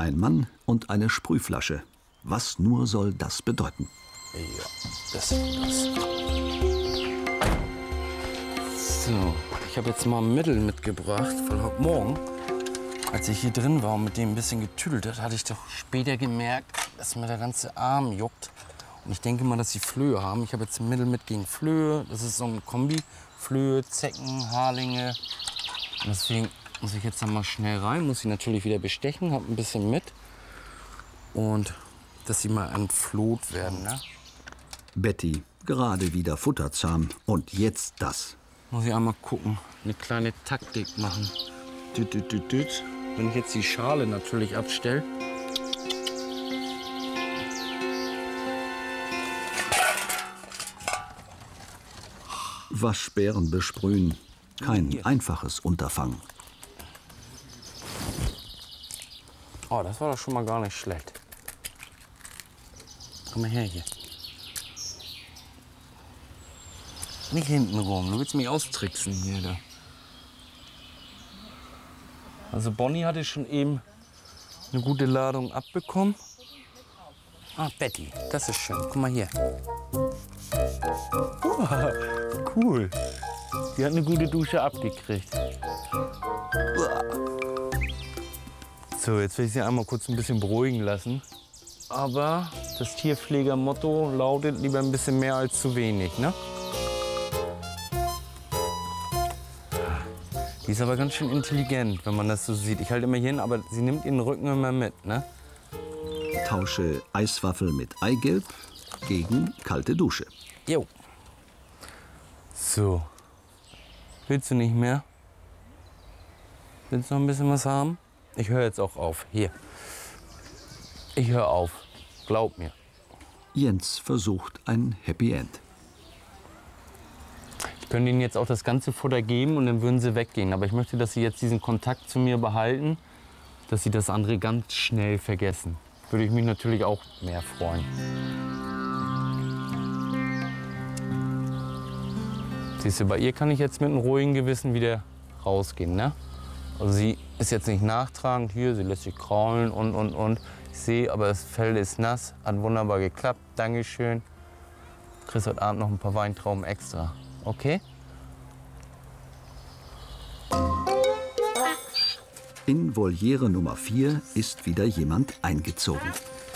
Ein Mann und eine Sprühflasche. Was nur soll das bedeuten? Ja, das ist das. So, ich habe jetzt mal Mittel mitgebracht, weil heute Morgen, als ich hier drin war und mit dem ein bisschen getüdelt hat, hatte ich doch später gemerkt, dass mir der ganze Arm juckt. Und ich denke mal, dass sie Flöhe haben. Ich habe jetzt ein Mittel mit gegen Flöhe. Das ist so ein Kombi. Flöhe, Zecken, Haarlinge. Und deswegen muss ich jetzt dann mal schnell rein. Muss sie natürlich wieder bestechen. Habe ein bisschen mit. Und dass sie mal entfloht werden. Ne? Betty, gerade wieder futterzahm. Und jetzt das. Muss ich einmal gucken. Eine kleine Taktik machen. Düt, düt, düt, düt. Wenn ich jetzt die Schale natürlich abstelle. Waschbären besprühen. Kein einfaches Unterfangen. Oh, das war doch schon mal gar nicht schlecht. Komm mal her hier. Nicht hinten rum, du willst mich austricksen hier. Da. Also Bonnie hatte schon eben eine gute Ladung abbekommen. Ah, Betty, das ist schön. Guck mal hier. Oh, cool. Die hat eine gute Dusche abgekriegt. So, jetzt will ich sie einmal kurz ein bisschen beruhigen lassen. Aber das Tierpflegermotto lautet lieber ein bisschen mehr als zu wenig, ne? Die ist aber ganz schön intelligent, wenn man das so sieht. Ich halte immer hier hin, aber sie nimmt ihren Rücken immer mit, ne? Tausche Eiswaffel mit Eigelb gegen kalte Dusche. Jo. So. Willst du nicht mehr? Willst du noch ein bisschen was haben? Ich höre jetzt auch auf. Hier. Ich höre auf. Glaub mir. Jens versucht ein Happy End. Ich könnte ihnen jetzt auch das ganze Futter geben und dann würden sie weggehen. Aber ich möchte, dass sie jetzt diesen Kontakt zu mir behalten, dass sie das andere ganz schnell vergessen. Würde ich mich natürlich auch mehr freuen. Siehst du, bei ihr kann ich jetzt mit einem ruhigen Gewissen wieder rausgehen, ne? Also sie ist jetzt nicht nachtragend hier, sie lässt sich kraulen und. Ich sehe, aber das Fell ist nass, hat wunderbar geklappt. Dankeschön. Du kriegst heute Abend noch ein paar Weintrauben extra. Okay? In Voliere Nummer 4 ist wieder jemand eingezogen.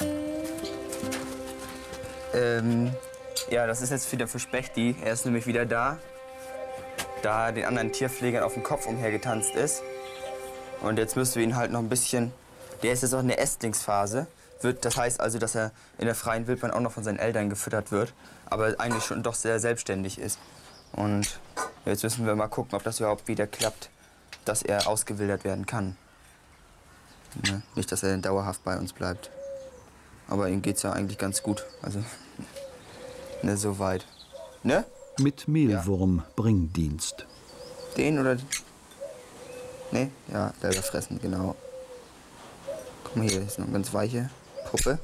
Ja, das ist jetzt wieder für Spechti. Er ist nämlich wieder da, da er den anderen Tierpflegern auf dem Kopf umhergetanzt ist. Und jetzt müssen wir ihn halt noch ein bisschen... Der ist jetzt auch in der Ästlingsphase. Das heißt also, dass er in der freien Wildbahn auch noch von seinen Eltern gefüttert wird, aber eigentlich schon doch sehr selbstständig ist. Und jetzt müssen wir mal gucken, ob das überhaupt wieder klappt, dass er ausgewildert werden kann. Ne? Nicht, dass er dauerhaft bei uns bleibt. Aber ihm geht's ja eigentlich ganz gut. Also, ne, soweit. Ne? Mit Mehlwurm Bringdienst. Den oder... Ne? Ja, selber fressen, genau. Guck mal, hier ist noch eine ganz weiche Puppe.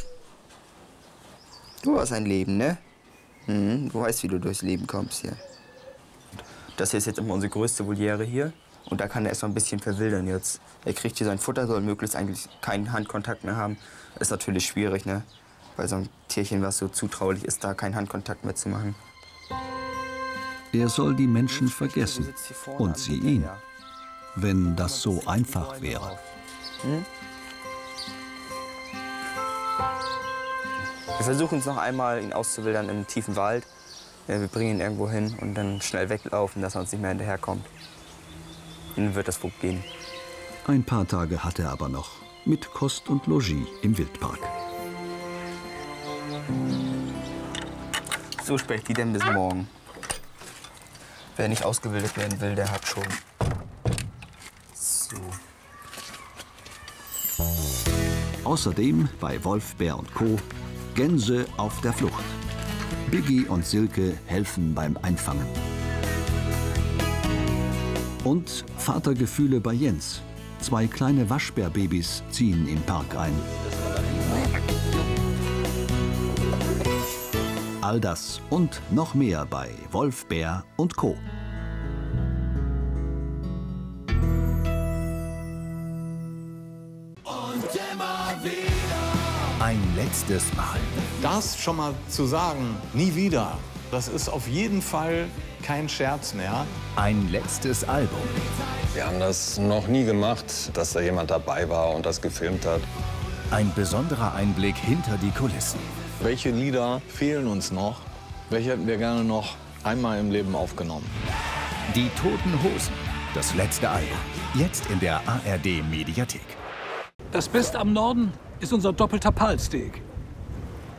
Du hast ein Leben, ne? Du weißt, wie du durchs Leben kommst hier. Das hier ist jetzt immer unsere größte Voliere hier. Und da kann er erst mal ein bisschen verwildern jetzt. Er kriegt hier sein Futter, soll möglichst eigentlich keinen Handkontakt mehr haben. Ist natürlich schwierig, ne? Bei so einem Tierchen, was so zutraulich ist, da keinen Handkontakt mehr zu machen. Er soll die Menschen vergessen. Und sie ihn. Wenn das so einfach wäre. Wir versuchen es noch einmal, ihn auszuwildern im tiefen Wald. Ja, wir bringen ihn irgendwo hin und dann schnell weglaufen, dass er uns nicht mehr hinterherkommt. Dann wird das wohl gehen. Ein paar Tage hat er aber noch. Mit Kost und Logis im Wildpark. So Spechti, denn bis morgen. Wer nicht ausgebildet werden will, der hat schon. So. Außerdem bei Wolf, Bär und Co. Gänse auf der Flucht. Biggie und Silke helfen beim Einfangen. Und Vatergefühle bei Jens. 2 kleine Waschbärbabys ziehen im Park ein. All das und noch mehr bei Wolf, Bär und Co. Und immer wieder. Ein letztes Mal. Das schon mal zu sagen, nie wieder, das ist auf jeden Fall kein Scherz mehr. Ein letztes Album. Wir haben das noch nie gemacht, dass da jemand dabei war und das gefilmt hat. Ein besonderer Einblick hinter die Kulissen. Welche Lieder fehlen uns noch? Welche hätten wir gerne noch einmal im Leben aufgenommen? Die Toten Hosen. Das letzte Album. Jetzt in der ARD Mediathek. Das Beste am Norden ist unser doppelter Palsteak.